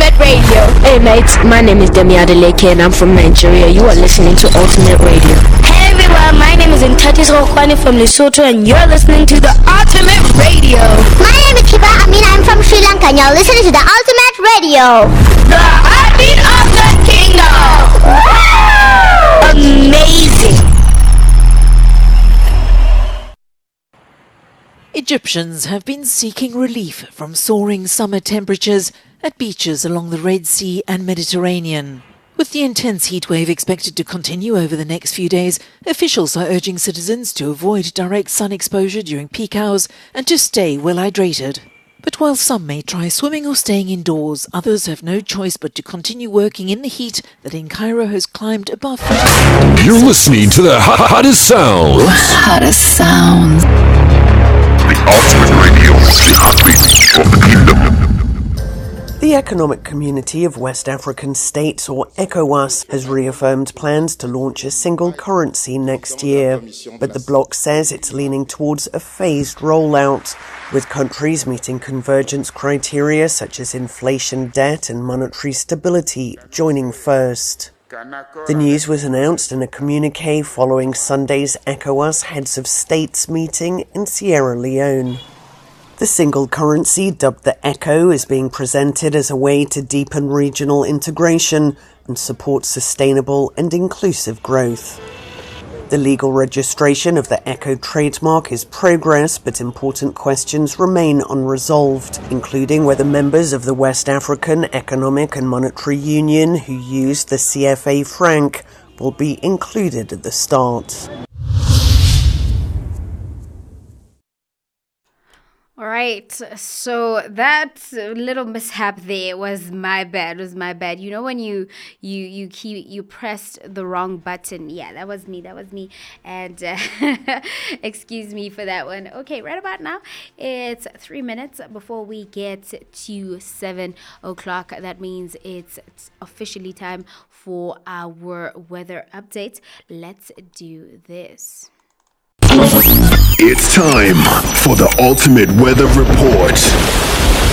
Ultimate Radio. Hey mates, my name is Demi Adeleke and I'm from Nigeria. You are listening to Ultimate Radio. Hey everyone, my name is Ntatis Rokwani from Lesotho and you're listening to the Ultimate Radio. My name is Kiba Amin, I'm from Sri Lanka and you're listening to the Ultimate Radio. The heartbeat of the kingdom. Amazing. Egyptians have been seeking relief from soaring summer temperatures at beaches along the Red Sea and Mediterranean. With the intense heatwave expected to continue over the next few days, officials are urging citizens to avoid direct sun exposure during peak hours and to stay well hydrated. But while some may try swimming or staying indoors, others have no choice but to continue working in the heat that in Cairo has climbed above 50 degrees. You're listening to the hottest sounds. Hottest sounds. The Ultimate Radio, the heartbeat of the kingdom. The Economic Community of West African States, or ECOWAS, has reaffirmed plans to launch a single currency next year. But the bloc says it's leaning towards a phased rollout, with countries meeting convergence criteria such as inflation, debt and monetary stability joining first. The news was announced in a communiqué following Sunday's ECOWAS Heads of States meeting in Sierra Leone. The single currency, dubbed the ECO, is being presented as a way to deepen regional integration and support sustainable and inclusive growth. The legal registration of the ECO trademark is progress, but important questions remain unresolved, including whether members of the West African Economic and Monetary Union who use the CFA franc will be included at the start. All right, so that little mishap there was my bad. You know when you pressed the wrong button. Yeah, that was me. And excuse me for that one. Okay, right about now it's 3 minutes before we get to 7 o'clock. That means it's officially time for our weather update. Let's do this. It's time for the Ultimate Weather Report.